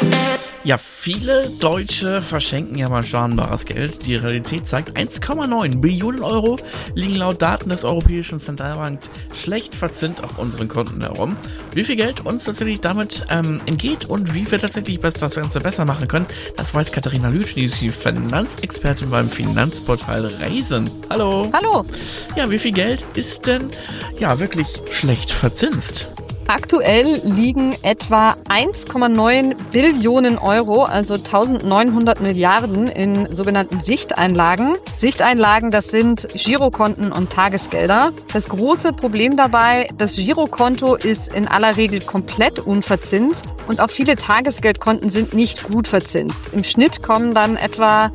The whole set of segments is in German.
Ja, viele Deutsche verschenken ja mal scharenbares Geld. Die Realität zeigt, 1,9 Billionen Euro liegen laut Daten des Europäischen Zentralbanks schlecht verzinst auf unseren Konten herum. Wie viel Geld uns tatsächlich damit entgeht und wie wir tatsächlich das Ganze besser machen können, das weiß Katharina Lüth, die ist die Finanzexpertin beim Finanzportal Raisin. Hallo. Hallo. Ja, wie viel Geld ist denn wirklich schlecht verzinst? Aktuell liegen etwa 1,9 Billionen Euro, also 1900 Milliarden in sogenannten Sichteinlagen. Sichteinlagen, das sind Girokonten und Tagesgelder. Das große Problem dabei, das Girokonto ist in aller Regel komplett unverzinst und auch viele Tagesgeldkonten sind nicht gut verzinst. Im Schnitt kommen dann etwa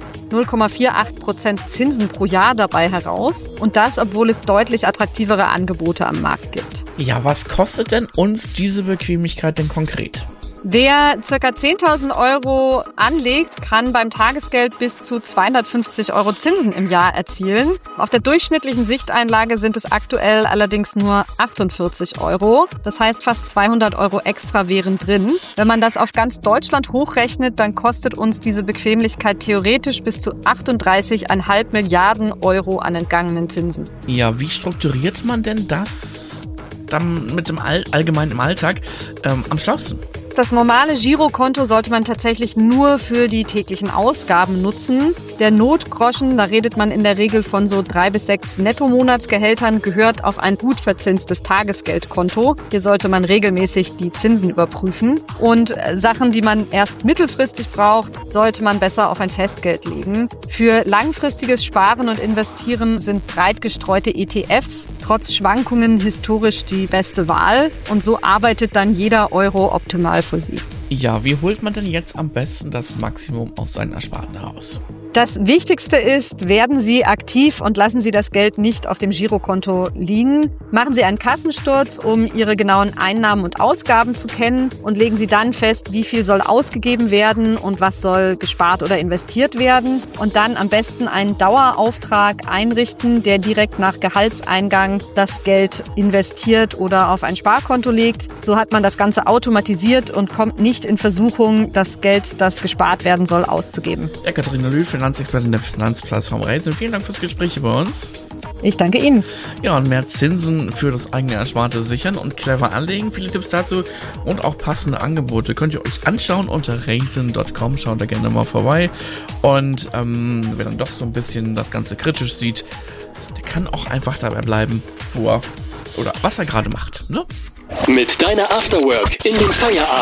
0,48% Zinsen pro Jahr dabei heraus und das, obwohl es deutlich attraktivere Angebote am Markt gibt. Ja, was kostet denn uns diese Bequemlichkeit denn konkret? Wer ca. 10.000 Euro anlegt, kann beim Tagesgeld bis zu 250 Euro Zinsen im Jahr erzielen. Auf der durchschnittlichen Sichteinlage sind es aktuell allerdings nur 48 Euro. Das heißt, fast 200 Euro extra wären drin. Wenn man das auf ganz Deutschland hochrechnet, dann kostet uns diese Bequemlichkeit theoretisch bis zu 38,5 Milliarden Euro an entgangenen Zinsen. Ja, wie strukturiert man denn das dann mit dem allgemein im Alltag am schlausten? Das normale Girokonto sollte man tatsächlich nur für die täglichen Ausgaben nutzen. Der Notgroschen, da redet man in der Regel von so 3 bis 6 Nettomonatsgehältern, gehört auf ein gut verzinstes Tagesgeldkonto. Hier sollte man regelmäßig die Zinsen überprüfen. Und Sachen, die man erst mittelfristig braucht, sollte man besser auf ein Festgeld legen. Für langfristiges Sparen und Investieren sind breit gestreute ETFs trotz Schwankungen historisch die beste Wahl. Und so arbeitet dann jeder Euro optimal für Sie. Ja, wie holt man denn jetzt am besten das Maximum aus seinen Ersparten heraus? Das Wichtigste ist, werden Sie aktiv und lassen Sie das Geld nicht auf dem Girokonto liegen. Machen Sie einen Kassensturz, um Ihre genauen Einnahmen und Ausgaben zu kennen und legen Sie dann fest, wie viel soll ausgegeben werden und was soll gespart oder investiert werden. Und dann am besten einen Dauerauftrag einrichten, der direkt nach Gehaltseingang das Geld investiert oder auf ein Sparkonto legt. So hat man das Ganze automatisiert und kommt nicht in Versuchung, das Geld, das gespart werden soll, auszugeben. Ja, Katharina Lüth, Finanzexpertin der Finanzplattform Raisin. Vielen Dank fürs Gespräch bei uns. Ich danke Ihnen. Ja, und mehr Zinsen für das eigene Ersparte sichern und clever anlegen. Viele Tipps dazu und auch passende Angebote könnt ihr euch anschauen unter raisin.com. Schaut da gerne mal vorbei. Und wer dann doch so ein bisschen das Ganze kritisch sieht, der kann auch einfach dabei bleiben, wo er oder was er gerade macht. Ne? Mit deiner Afterwork in den Feierabend.